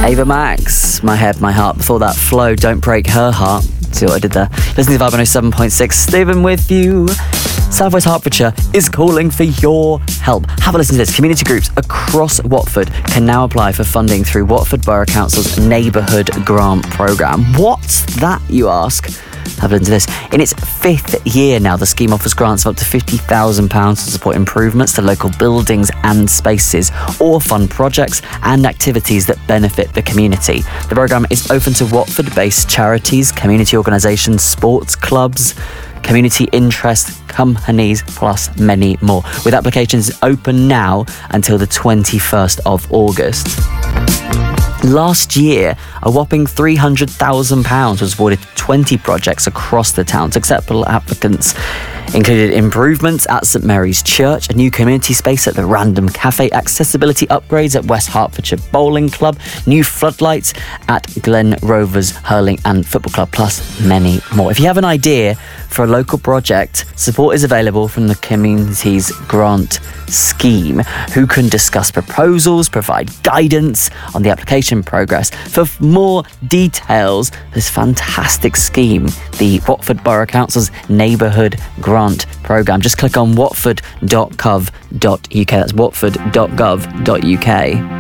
Ava Max, My Head, My Heart. Before that, Flo, Don't Break Her Heart. See what I did there? Listening to Vibe 107.6, Stephen with you. South West Hertfordshire is calling for your help. Have a listen to this. Community groups across Watford can now apply for funding through Watford Borough Council's Neighbourhood Grant Programme. What's that, you ask? Have a listen to this. In its 5th year now, the scheme offers grants of up to £50,000 to support improvements to local buildings and spaces, or fund projects and activities that benefit the community. The programme is open to Watford-based charities, community organisations, sports clubs, community interest companies, plus many more, with applications open now until the 21st of August. Last year, a whopping £300,000 was awarded to 20 projects across the town. Successful applicants included improvements at St Mary's Church, a new community space at the Random Cafe, accessibility upgrades at West Hertfordshire Bowling Club, new floodlights at Glen Rovers Hurling and Football Club, plus many more. If you have an idea for a local project, support is available from the community's grant scheme, who can discuss proposals, provide guidance on the application progress. For more details, this fantastic scheme, the Watford Borough Council's Neighbourhood Grant Programme, just click on watford.gov.uk. That's watford.gov.uk.